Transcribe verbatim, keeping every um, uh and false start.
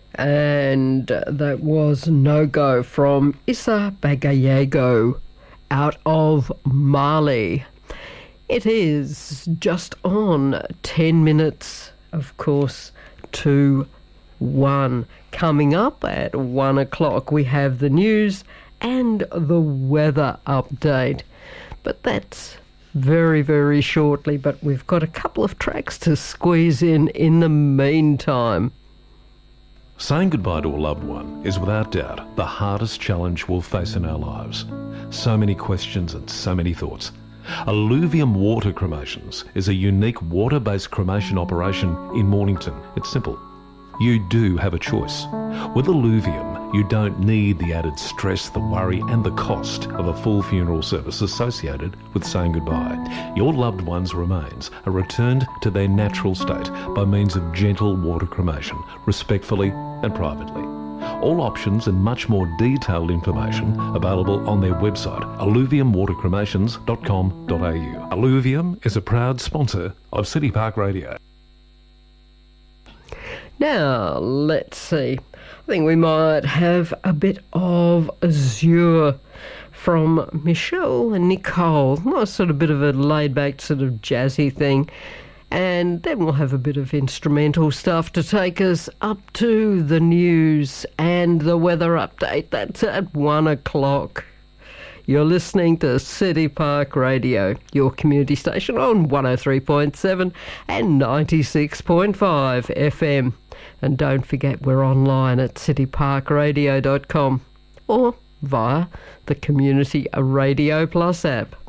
And that was No Go from Issa Bagayago out of Mali. It is just on ten minutes, of course, to one. Coming up at one o'clock, we have the news and the weather update. But that's very, very shortly. But we've got a couple of tracks to squeeze in in the meantime. Saying goodbye to a loved one is without doubt the hardest challenge we'll face in our lives. So many questions and so many thoughts. Alluvium Water Cremations is a unique water-based cremation operation in Mornington. It's simple. You do have a choice. With Alluvium, you don't need the added stress, the worry and the cost of a full funeral service associated with saying goodbye. Your loved one's remains are returned to their natural state by means of gentle water cremation, respectfully and privately. All options and much more detailed information available on their website, alluvium water cremations dot com dot a u. Alluvium is a proud sponsor of City Park Radio. Now, let's see. I think we might have a bit of Azure from Michelle and Nicole. Nice sort of bit of a laid-back sort of jazzy thing. And then we'll have a bit of instrumental stuff to take us up to the news and the weather update. That's at one o'clock. You're listening to City Park Radio, your community station on one oh three point seven and ninety-six point five F M. And don't forget, we're online at city park radio dot com or via the Community Radio Plus app.